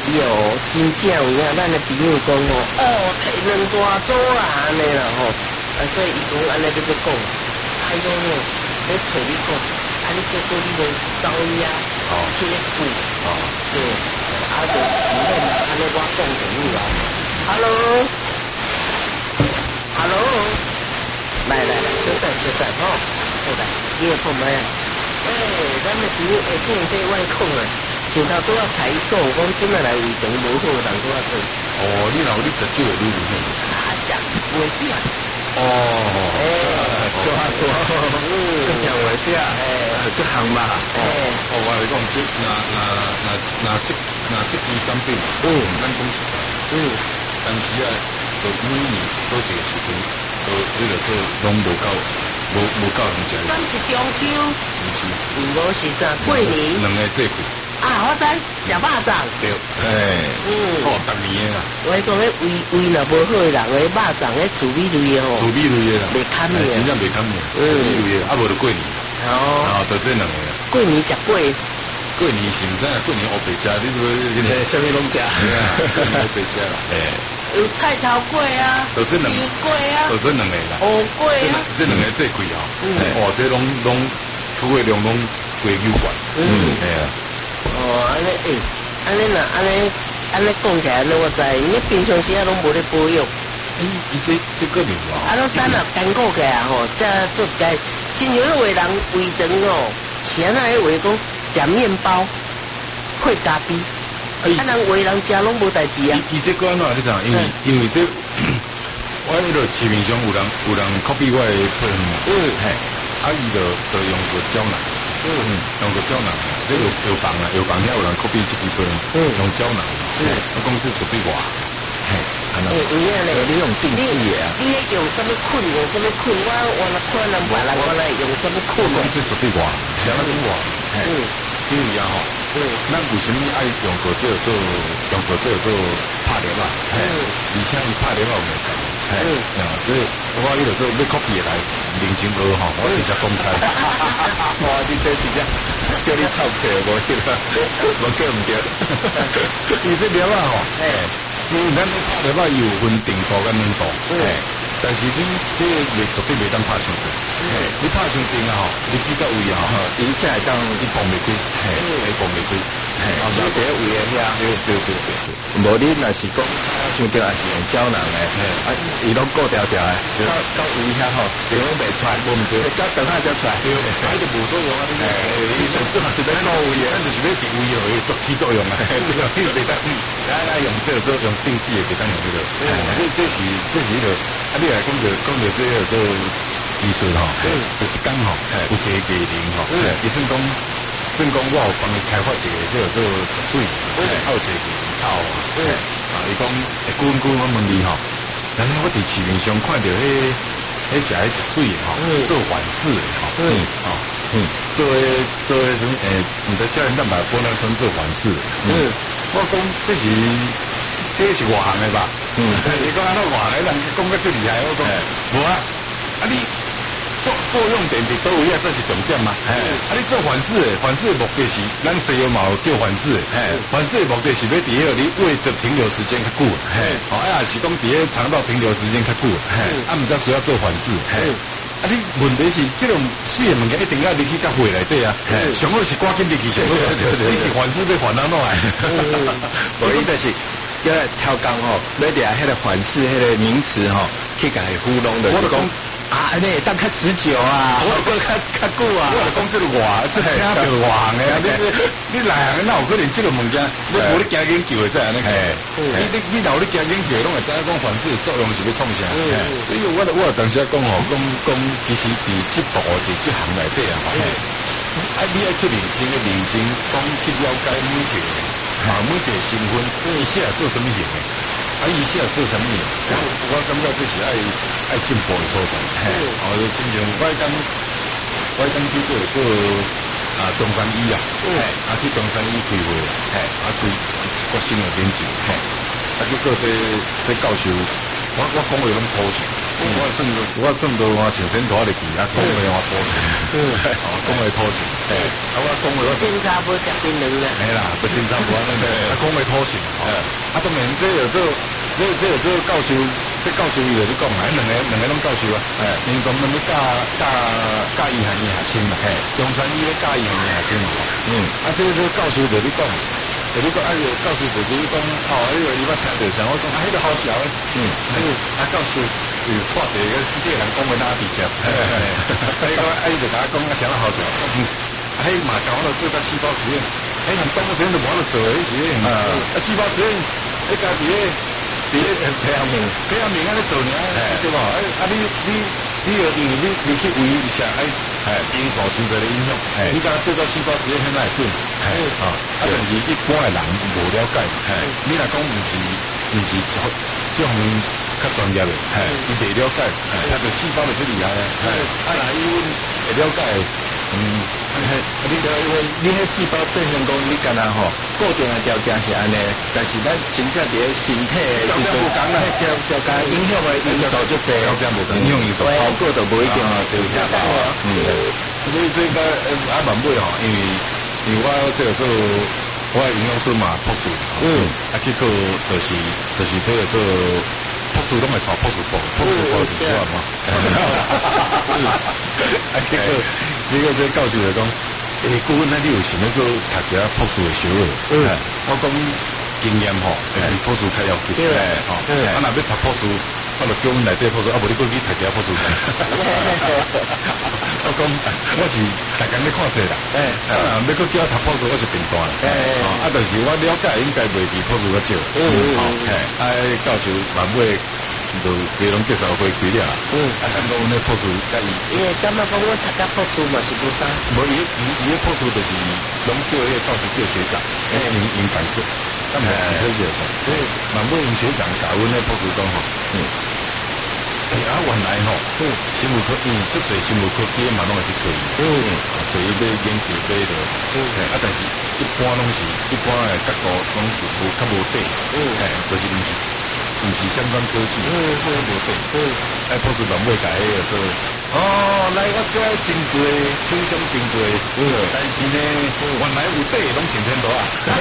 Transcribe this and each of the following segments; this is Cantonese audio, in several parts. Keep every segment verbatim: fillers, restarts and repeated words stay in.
哟，真正有影，咱的朋友讲哦，哦，摕两大组啦，安尼啦吼，啊，所以伊讲安尼要要讲，哎呦哟，要找你讲，啊，你结果你就走伊啊，哦，去咧顾，哦，对，啊，就唔免啦，安尼我讲朋友啊 ，hello，hello，来来来，稍等稍等吼，好来，你的朋友，诶，咱的朋友下正在外控啊。前头拄仔才讲，讲今仔来胃肠无好，人拄仔做。 哦，你若有你食酒会愈愈好。 啊，食袂食。 哦，哎，做啊做，嗯，食袂食，哎，这行嘛，哎，哦，我来讲，这那那那那这那这支产品，嗯，咱讲实在，嗯，但是啊，就每年好一个时阵，都你着做拢无够，无无够人食。 咱是中秋， 毋是， 无是啥过年， 两个节气。 啊，我知食肉粽。 对，哎，嗯，好，逐年啊。 我讲迄胃胃若无好诶人，迄肉粽迄滋味类诶吼。 滋味类诶啦。 袂堪诶。 真正袂堪诶。滋味类诶，啊无就过年。哦。啊，就这两个。 过年食过。 过年是毋知啊？过年乌白食，你说你啥物拢食？过年乌白食啦。哎。 有菜头粿啊， 就这两个。 粿啊。 就这两个啦。 乌粿啊。 这两个最贵哦。嗯。哦，这拢拢出货量拢过九万。嗯。哎呀。 哦，安尼诶，安尼若安尼安尼讲起来，安尼我知，你平常时啊拢无咧保养。 诶，伊这这个面哦。 啊，咱等若干顾起来吼，则做一个，亲像迄个人胃肠哦，是安那迄话讲，食面包会咖啡，啊人胃人食拢无代志啊。 伊这个安怎你知影？因为因为这，我迄个市面上有人有人 copy 我的配方嘛，嗯，嘿，啊伊就就用个胶囊。嗯，用个胶囊，这有有房啊，有房遐有人 copy 这支配方，嗯，用胶囊，嗯，我讲这做对外，嘿，安那， 有影咧， 你用定制的啊， 你咧用什么困？用什么困？我我若看人别人，我来用什么困？ 我讲这做对外，是安那对外，嘿，因为啊吼，嗯，咱为什么爱用个这做用个这做拍粒啊？嘿，而且伊拍粒啊有问题。哎，啊，所以我迄个做要 copy 来认真学吼，我直接公开。哇，你这直接叫你臭屁无对啦，无叫唔对。伊这粒啊吼，哎，因为咱拍粒啊有分定度跟软度，哎，但是你这袂绝对袂当拍伤低，哎，你拍伤低啊吼，你比较位啊吼，影响会当你放袂开，嘿，会放袂开，嘿，所以第一位啊遐，对对对对对，无你若是讲伤着也是用胶囊诶，啊，伊拢固条条诶，到到位遐吼，就拢袂出来，无毋对，到等下才出来，对，啊，就无作用啊，你伊就做是咧到位诶，咱就是要伫位哦，会做起作用啊，这个你袂当，啊啊用这个做用定剂诶，袂当用这个，这这是这是迄个，啊，你来讲着讲着这个做技术吼，就是讲吼，有一个技能吼，伊算讲。算讲我有帮伊开发一个这个做植水，还有一个套啊，啊，伊讲会滚滚我问你吼，但是我伫市面上看到迄迄食迄植水吼，做缓释的吼，嗯，哦，嗯，做迄做迄什么诶，毋知胶原蛋白玻尿酸做缓释，嗯，我讲这是这是外行的吧，嗯，你讲安怎外行人讲个最厉害，我讲无啊，啊你。作作用点伫倒位啊，这是重点嘛。哎，啊，你做反式诶，反式的目的是，咱西药嘛有叫反式诶。哎，反式的目的是要伫迄你胃的停留时间较久。嘿，哦，啊，是讲伫迄肠道停留时间较久。嘿，啊，毋则需要做反式。嘿，啊，你问题是这种水的物件一定要入去到胃内底啊。嘿，上好是赶紧入去上好。你是反式要反哪弄来？ 无伊就是叫超工吼，要掠迄个反式迄个名词吼，去甲伊糊弄的。 我就讲。 啊，你当较持久啊， 我讲较较久啊，我讲这个外，这听着外行的啊，你你内行哪有可能这个物件，你无你加研究会知安尼个，你你你若有你加研究，拢会知影讲反式作用是要创啥。所以我我当时讲吼，讲讲其实伫这部伫这行内底啊，吼，啊你要出认真的认真讲去了解每一个啊每一个身份，伊写做什么型的。啊，伊写做什么？我我感觉这是爱爱进步的所在。嘿，哦，亲像我讲，我讲去做做啊中山医啊，嘿，啊去中山医开会，嘿，啊开国新的研究，嘿，啊去做这这教授，我我讲话拢普通， 我算到我算到我穿身拖入去，啊，讲话我拖钱，嗯，哦，讲话拖钱，诶，啊，我讲话我警察无食槟榔啦， 系啦，不警察无安尼，啊，讲话拖钱，啊，当然这有做，这这有做教授，这教授伊就讲啊，两个两个拢教授啊，诶，民众两个教教教医学院学生嘛，嘿，中山医咧教医学院学生嘛，嗯，啊，这这教授就你讲。你讲哎呦，教授就是讲，哦，哎呦，你捌听到啥？我讲啊，迄个好笑诶，嗯，哎呦，啊，教授有错一个，这个人讲话哪直接，哎，讲哎，就甲我讲啊，啥好笑？嗯，啊，迄嘛教我做个细胞实验，哎，人动物实验就无得做诶，实验，啊，细胞实验，迄家己咧，伫咧培养皿，培养皿安尼做呢，对无？哎，啊，你你你要因为你你去为一下，哎。哎，因素真侪的影响。哎，你讲做到细胞实验现在准，哎，啊，啊，但是一般的人无了解。哎，你若讲毋是毋是这方面较专业的，哎，伊袂了解，哎，他对细胞就最厉害啊。哎，啊，若伊阮会了解，嗯， 你着因为你迄细胞变成讲你干那吼，固定的条件是安尼，但是咱真正伫身体的条件不同啦， 条条件影响的因素就多， 条件不同，影响因素， 效果就无一定啊，对不对？ 嗯，所以这个啊蛮尾吼，因为因为我这个做我营养师嘛，博士，嗯，啊结果就是就是这个做博士拢会炒博士部，博士部是做嘛，啊结果结果这教授就讲，诶，顾问那你有想要做读一下博士的学位？嗯，我讲经验吼，比博士较要紧，对，吼，啊若要读博士。我就叫阮内底博士，啊无你过去读一下博士。我讲我是大家咧看册啦，哎，啊，要搁叫我读博士，我是平淡啦，哎，啊，但是我了解应该袂比博士较少，嗯，好，哎，啊，教授万尾就给拢介绍回几了，嗯，啊，咱讲那博士介意， 因为感觉讲我读到博士嘛是无啥， 无伊伊伊个博士就是拢叫迄个教授叫学长，哎，因因感觉。咁咪是这些噻，所以蛮多用学长教阮咧博士讲吼，嗯，哎啊原来吼，嗯，生物科嗯，即侪生物科技嘛拢会去找伊，嗯，找伊要研究这个，嗯，啊，但是一般拢是一般诶角度拢是无较无底，嗯，哎，就是毋是毋是相关科技，嗯，较无底，嗯，哎，博士蛮会改迄个做。哦，来我遮真多，抽象真多，嗯，但是呢，原来有底拢前天多啊。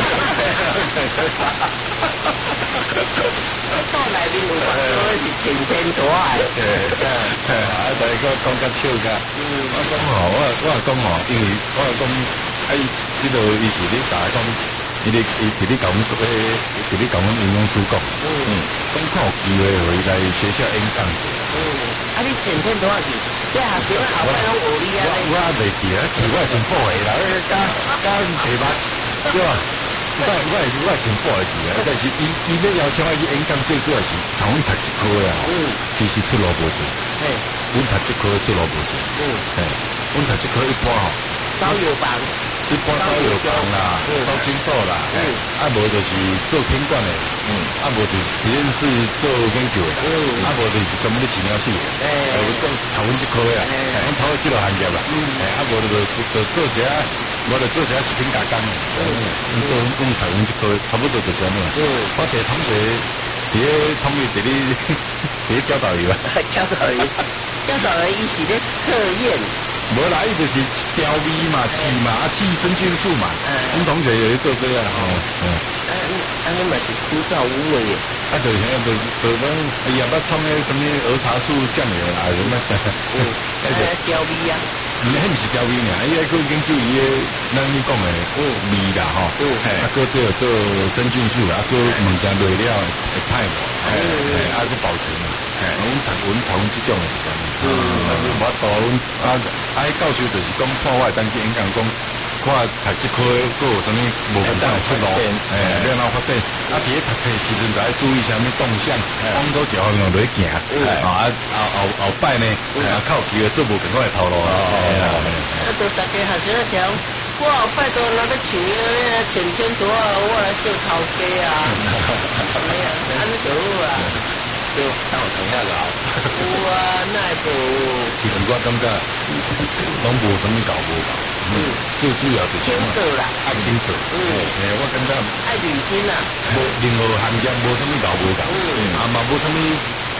到内面有法说是前天多啊。 对，啊，大家讲较笑个，嗯，我讲吼，我我讲吼，因为我讲，哎，即个意思你大家讲，伊咧伊伫咧讲诶，伫咧讲营养师讲，嗯，讲看有机会回来学校演讲。 嗯，啊，你前天多少去？你下时我后摆拢学你啊！ 我袂记啊，其实我是报的啦，加加提拔，对吧？我我我我是报的去啊，但是伊伊咧邀请我去演讲，最主要是从阮读一科啊，嗯，其实出路无多，嘿，阮读一科出路无多，嗯，嘿，阮读一科一般吼， 烧油房。 一般烧药房啦，烧金属啦，嗯，啊无就是做品管的，嗯，啊无就是实验室做研究的，嗯，啊无就是专门咧饲鸟鼠的，诶，有做头阮即科啦，诶，阮头即个行业啦，嗯，诶，啊无就就做一下，无就做一下食品加工的，嗯，做阮头阮即科差不多就是安尼，嗯，我一个同学伫咧统计伫咧伫咧教导员啊， 教导员，教导员伊是咧测验。 无啦，伊就是调味嘛、气嘛、啊气生菌素嘛。嗯，阮同学也做这个吼。嗯。 啊，安尼嘛是枯燥无味的。 啊，就是遐，就就讲，伊也捌创迄什么儿茶素酱油啦，什么啥。 嗯。啊，调味啊。 毋是，迄毋是调味尔，伊还佫研究伊个咱你讲的味啦吼。嗯。嘿，啊，佫做做生菌素啦，啊，佫物件材料会歹无。嘿，啊，佫保存嘛。嘿，阮读阮读阮即种的是啥物？嗯。啊，无法度阮啊。啊，教授就是讲看我当去演讲讲，看读即科佫有啥物无法度出路，诶，了哪发展？啊，伫咧读册时阵就爱注意啥物动向，往多一方向落去行，啊，后后后摆呢，啊，较有机会做无共款的头路啊。 啊，都大家学生条，我后摆都若要像迄钱钱多啊，我来做头家啊，哎呀，安尼就好啊。 就当我等下老。 有啊，那个。 其实我感觉，拢无什么搞无搞，嗯，最主要就是做啦， 爱紧做，嗯，诶，我感觉爱认真啦， 无任何行业无什么搞无搞，嗯，啊嘛无什么，无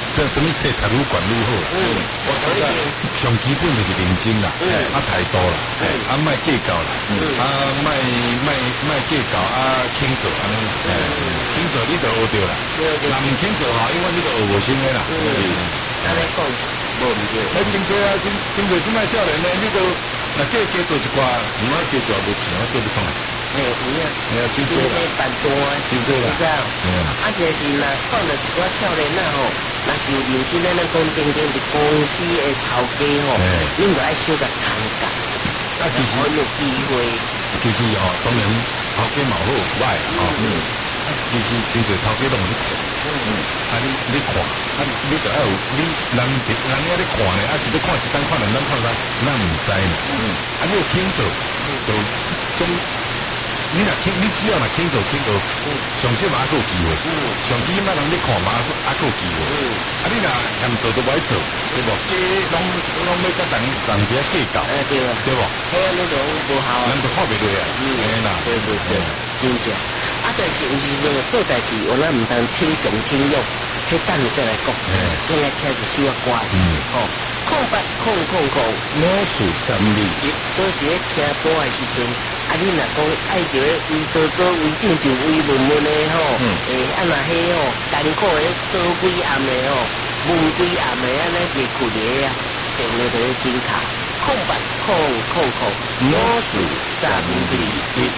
这什么册读愈管愈好。 嗯， 我感觉上基本就是认真啦， 嗯， 啊太多啦， 嗯， 啊卖计较啦，嗯，啊卖卖卖计较啊轻做安尼，嗯，轻做你就学着啦，那唔轻做吼，因为你就学无心的啦， 嗯，安尼讲无毋对， 那真多啊，真真多即摆少年呢，你都那叫加做一寡，唔好加做无钱，我做不讲。 诶，有影， 哎呀，真多啦， 办多， 真多啦， 是啊，啊，就是若看到一寡少年仔吼，若是有认真咧，咱讲正经伫公司的头家吼，恁就爱小甲参加，啊，其实有机会， 其实吼，当然头家嘛好歹吼，嗯，其实真侪头家拢有咧看，嗯，啊你你看，啊你就要有你人人遐咧看咧，啊是咧看一单看两单看三，咱唔知呢，嗯，啊你有轻做，就总。你若轻，你只要若轻做轻做，上少嘛还有机会，上起码人咧看嘛还有机会，啊你若嫌做都无爱做，对无？计拢拢要甲人人家计较， 哎对啊， 对无？ 嘿啊，你都无效啊， 人就看袂落啊，嘿啦， 对对对，真正。啊，但是有时阵做代志，我咱毋通听强听弱，迄等你再来讲，先来听一首歌，嗯，哦，空八空空空， 老鼠三里， 所以伫咧听歌的时阵。啊！你若讲爱着咧为做做为正正为文文的吼，诶，啊若迄吼艰苦的做几暗的吼，问几暗的安尼袂困的啊，定咧伫咧顶卡，空白空空空，老鼠三里一。